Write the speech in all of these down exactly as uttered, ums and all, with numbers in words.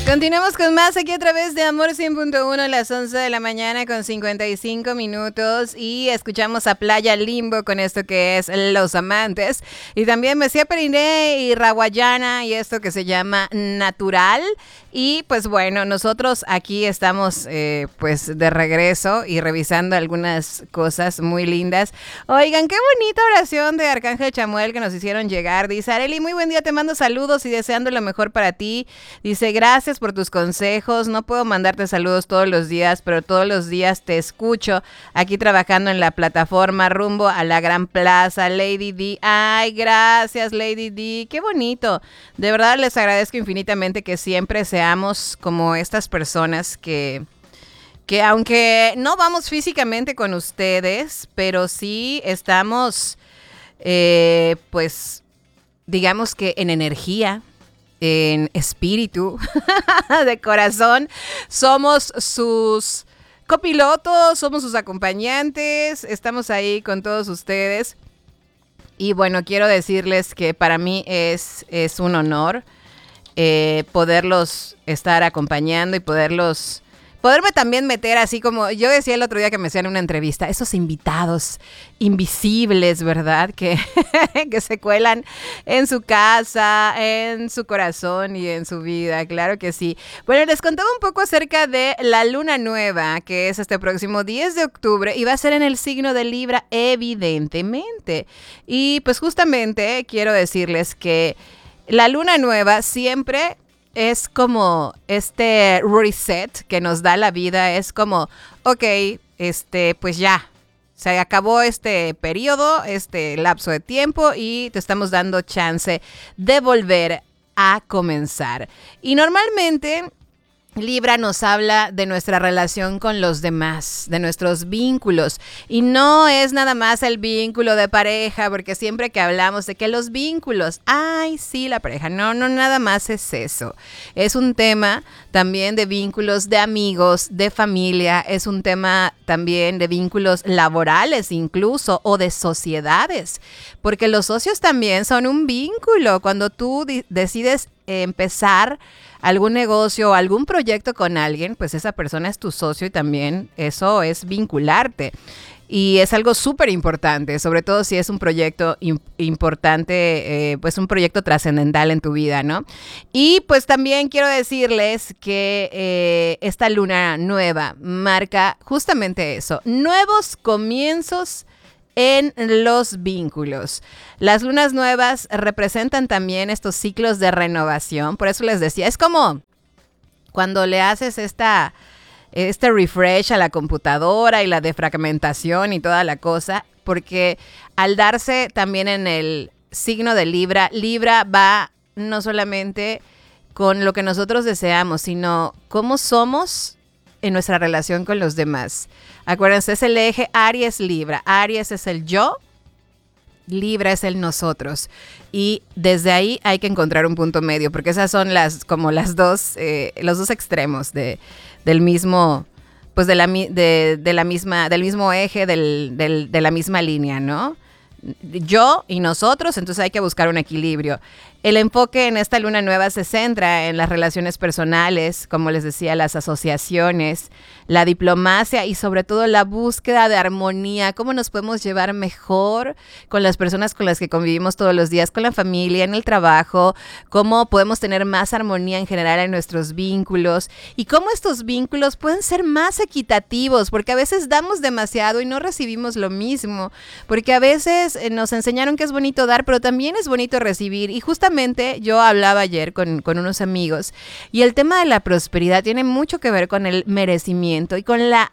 Continuamos con más aquí a través de Amor cien punto uno a las once de la mañana con cincuenta y cinco minutos y escuchamos a Playa Limbo con esto que es Los Amantes y también Mesía Periné y Rawayana y esto que se llama Natural. Y pues bueno, nosotros aquí estamos eh, pues de regreso y revisando algunas cosas muy lindas. Oigan, qué bonita oración de Arcángel Chamuel que nos hicieron llegar. Dice: Arely, muy buen día, te mando saludos y deseando lo mejor para ti. Dice: gracias por tus consejos. No puedo mandarte saludos todos los días, pero todos los días te escucho aquí trabajando en la plataforma rumbo a la Gran Plaza. Lady D. Ay, gracias, Lady D. Qué bonito. De verdad les agradezco infinitamente que siempre seamos como estas personas que, que aunque no vamos físicamente con ustedes, pero sí estamos, eh, pues, digamos que en energía, en espíritu, de corazón, somos sus copilotos, somos sus acompañantes, estamos ahí con todos ustedes. Y bueno, quiero decirles que para mí es, es un honor eh, poderlos estar acompañando y poderlos... Poderme también meter así como, yo decía el otro día que me hacían una entrevista, esos invitados invisibles, ¿verdad? Que, que se cuelan en su casa, en su corazón y en su vida, claro que sí. Bueno, les contaba un poco acerca de la luna nueva, que es este próximo diez de octubre y va a ser en el signo de Libra, evidentemente. Y pues justamente quiero decirles que la luna nueva siempre... es como este reset que nos da la vida, es como, ok, este, pues ya, se acabó este periodo, este lapso de tiempo y te estamos dando chance de volver a comenzar. Y normalmente Libra nos habla de nuestra relación con los demás, de nuestros vínculos. Y no es nada más el vínculo de pareja, porque siempre que hablamos de que los vínculos, ay, sí, la pareja, no, no, nada más es eso. Es un tema también de vínculos de amigos, de familia, es un tema también de vínculos laborales incluso, o de sociedades, porque los socios también son un vínculo. Cuando tú di- decides empezar algún negocio o algún proyecto con alguien, pues esa persona es tu socio y también eso es vincularte. Y es algo súper importante, sobre todo si es un proyecto im- importante, eh, pues un proyecto trascendental en tu vida, ¿no? Y pues también quiero decirles que eh, esta luna nueva marca justamente eso, nuevos comienzos en los vínculos. Las lunas nuevas representan también estos ciclos de renovación. Por eso les decía, es como cuando le haces esta, este refresh a la computadora y la defragmentación y toda la cosa, porque al darse también en el signo de Libra, Libra va no solamente con lo que nosotros deseamos, sino cómo somos en nuestra relación con los demás. Acuérdense, es el eje Aries-Libra. Aries es el yo, Libra es el nosotros. Y desde ahí hay que encontrar un punto medio, porque esas son las como las dos, eh, los dos extremos de, del mismo, pues de la, de, de la misma, del mismo eje, del, del, de la misma línea, ¿no? Yo y nosotros, entonces hay que buscar un equilibrio. El enfoque en esta luna nueva se centra en las relaciones personales, como les decía, las asociaciones, la diplomacia y sobre todo la búsqueda de armonía. ¿Cómo nos podemos llevar mejor con las personas con las que convivimos todos los días, con la familia, en el trabajo? ¿Cómo podemos tener más armonía en general en nuestros vínculos? Y cómo estos vínculos pueden ser más equitativos, porque a veces damos demasiado y no recibimos lo mismo. Porque a veces eh, nos enseñaron que es bonito dar, pero también es bonito recibir. Y justamente yo hablaba ayer con, con unos amigos y el tema de la prosperidad tiene mucho que ver con el merecimiento y con la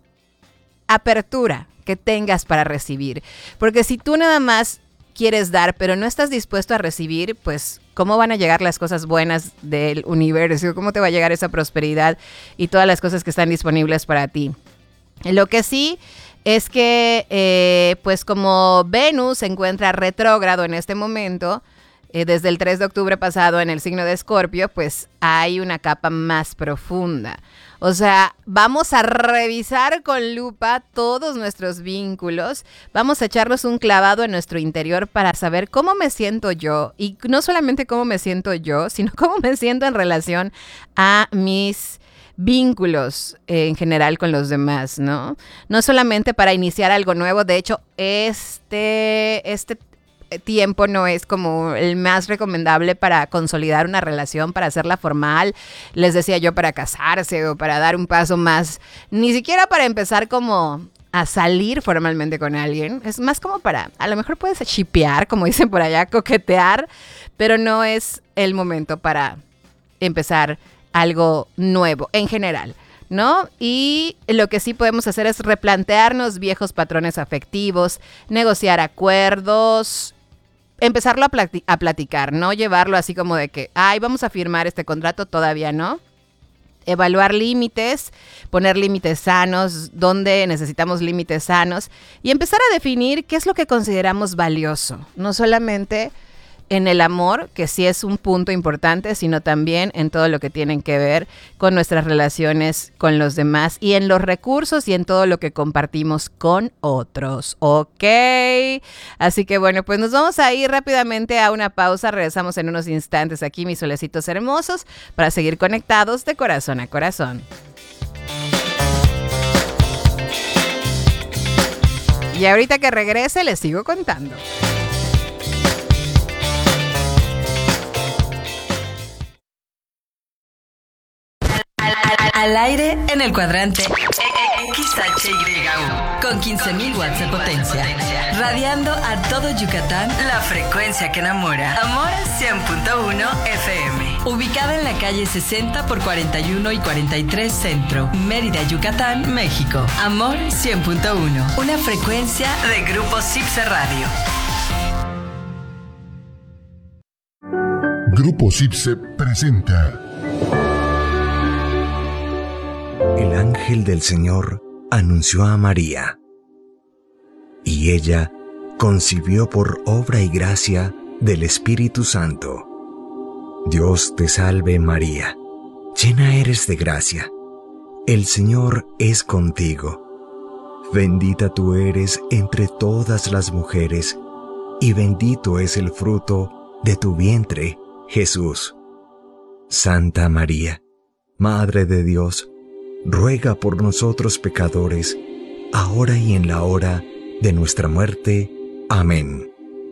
apertura que tengas para recibir. Porque si tú nada más quieres dar, pero no estás dispuesto a recibir, pues ¿cómo van a llegar las cosas buenas del universo? ¿Cómo te va a llegar esa prosperidad y todas las cosas que están disponibles para ti? Lo que sí es que, eh, pues como Venus se encuentra retrógrado en este momento, eh, desde el tres de octubre pasado en el signo de Escorpio, pues hay una capa más profunda. O sea, vamos a revisar con lupa todos nuestros vínculos, vamos a echarnos un clavado en nuestro interior para saber cómo me siento yo, y no solamente cómo me siento yo, sino cómo me siento en relación a mis vínculos eh, en general con los demás, ¿no? No solamente para iniciar algo nuevo, de hecho, este, este tiempo no es como el más recomendable para consolidar una relación, para hacerla formal, les decía yo, para casarse o para dar un paso más, ni siquiera para empezar como a salir formalmente con alguien, es más como para, a lo mejor puedes shipear, como dicen por allá, coquetear, pero no es el momento para empezar algo nuevo en general, ¿no? Y lo que sí podemos hacer es replantearnos viejos patrones afectivos, negociar acuerdos, empezarlo a, plati- a platicar, no llevarlo así como de que, ay, vamos a firmar este contrato, todavía no. Evaluar límites, poner límites sanos, dónde necesitamos límites sanos y empezar a definir qué es lo que consideramos valioso, no solamente en el amor, que sí es un punto importante, sino también en todo lo que tienen que ver con nuestras relaciones con los demás y en los recursos y en todo lo que compartimos con otros, ¿ok? Así que bueno, pues nos vamos a ir rápidamente a una pausa, regresamos en unos instantes aquí, mis solecitos hermosos, para seguir conectados de corazón a corazón. Y ahorita que regrese les sigo contando. Al aire en el cuadrante X H Y U con quince mil watts de potencia, radiando a todo Yucatán, la frecuencia que enamora. Amor cien punto uno F M, ubicada en la calle sesenta por cuarenta y uno y cuarenta y tres Centro, Mérida, Yucatán, México. Amor cien punto uno, una frecuencia de Grupo Cipse Radio. Grupo Cipse presenta. El ángel del Señor anunció a María, y ella concibió por obra y gracia del Espíritu Santo. Dios te salve María, llena eres de gracia, el Señor es contigo. Bendita tú eres entre todas las mujeres, y bendito es el fruto de tu vientre, Jesús. Santa María, Madre de Dios, ruega por nosotros pecadores, ahora y en la hora de nuestra muerte. Amén.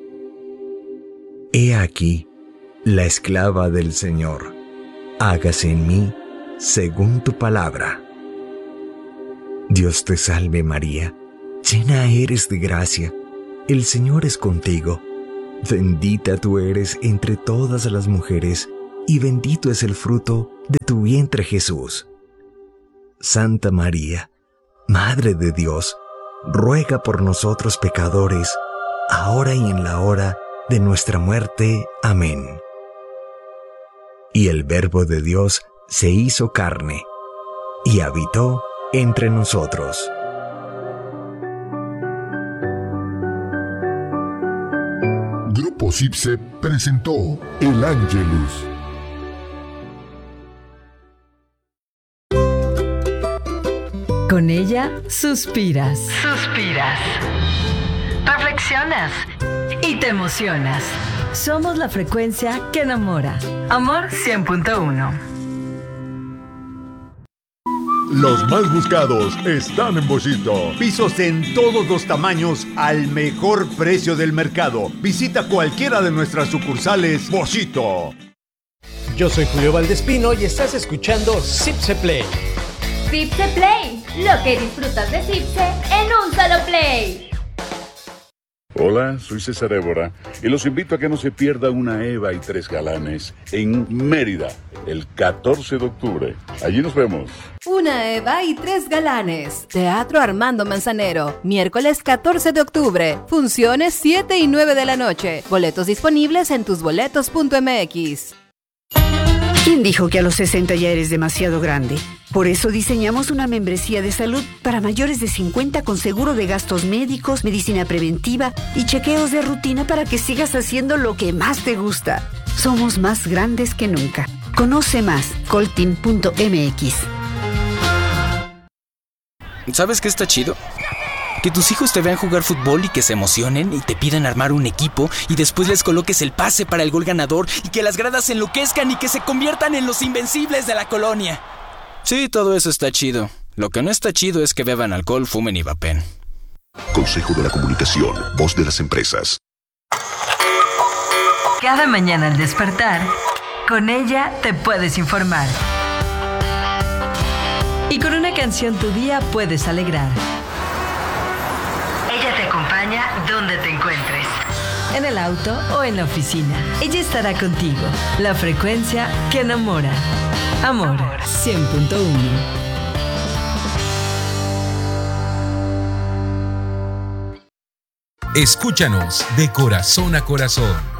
He aquí la esclava del Señor. Hágase en mí según tu palabra. Dios te salve María, llena eres de gracia, el Señor es contigo. Bendita tú eres entre todas las mujeres, y bendito es el fruto de tu vientre Jesús. Santa María, Madre de Dios, ruega por nosotros pecadores, ahora y en la hora de nuestra muerte. Amén. Y el Verbo de Dios se hizo carne, y habitó entre nosotros. Grupo Cipse presentó El Ángelus. Con ella suspiras, suspiras, reflexionas y te emocionas. Somos la frecuencia que enamora. Amor cien punto uno. Los más buscados están en Boschito. Pisos en todos los tamaños al mejor precio del mercado. Visita cualquiera de nuestras sucursales Boschito. Yo soy Julio Valdespino y estás escuchando Cipse Play. Cipse Play, lo que disfrutas de Cipse en un solo play. Hola, soy César Évora y los invito a que no se pierda una Eva y tres galanes en Mérida el catorce de octubre. Allí nos vemos. Una Eva y tres galanes. Teatro Armando Manzanero. Miércoles catorce de octubre. Funciones siete y nueve de la noche. Boletos disponibles en tus boletos punto m x. ¿Quién dijo que a los sesenta ya eres demasiado grande? Por eso diseñamos una membresía de salud para mayores de cincuenta con seguro de gastos médicos, medicina preventiva y chequeos de rutina para que sigas haciendo lo que más te gusta. Somos más grandes que nunca. Conoce más, coltin punto m x. ¿Sabes qué está chido? Que tus hijos te vean jugar fútbol y que se emocionen y te pidan armar un equipo y después les coloques el pase para el gol ganador y que las gradas se enloquezcan y que se conviertan en los invencibles de la colonia. Sí, todo eso está chido. Lo que no está chido es que beban alcohol, fumen y vapen. Consejo de la Comunicación, voz de las empresas. Cada mañana al despertar, con ella te puedes informar. Y con una canción tu día puedes alegrar. Ella te acompaña donde te encuentres. En el auto o en la oficina. Ella estará contigo. La frecuencia que enamora. Amor, cien punto uno. Escúchanos de corazón a corazón.